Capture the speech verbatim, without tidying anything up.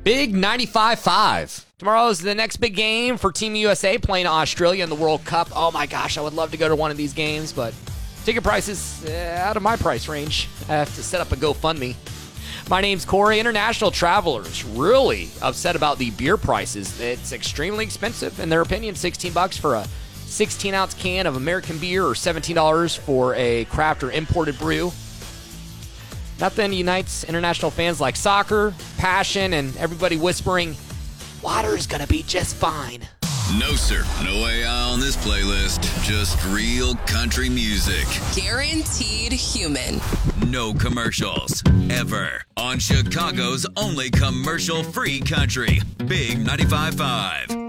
Big ninety-five five. Tomorrow's the next big game for Team U S A playing Australia in the World Cup. Oh my gosh, I would love to go to one of these games, but ticket prices uh, out of my price range. I have to set up a GoFundMe. My name's Corey. International travelers really upset about the beer prices. It's extremely expensive, in their opinion. sixteen bucks for a sixteen ounce can of American beer, or seventeen dollars for a craft or imported brew. Nothing unites international fans like soccer, passion, and everybody whispering, water's gonna be just fine. No, sir. No A I on this playlist. Just real country music. Guaranteed human. No commercials. Ever. On Chicago's only commercial-free country. Big ninety-five five.